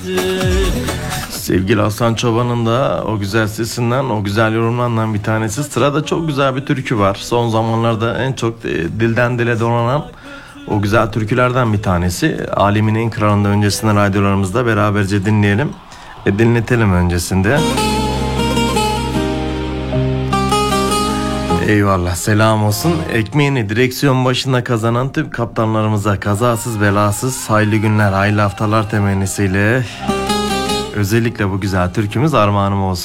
Sevgili Hasan Çoban'ın da o güzel sesinden, o güzel yorumlarından bir tanesi. Sırada çok güzel bir türkü var. Son zamanlarda en çok dilden dile dolanan o güzel türkülerden bir tanesi. Alemin en kralında öncesinde radyolarımızda beraberce dinleyelim ve dinletelim öncesinde. Eyvallah, selam olsun. Ekmeğini direksiyon başında kazanan tüm kaptanlarımıza kazasız belasız hayırlı günler, hayırlı haftalar temennisiyle özellikle bu güzel türkümüz armağanım olsun.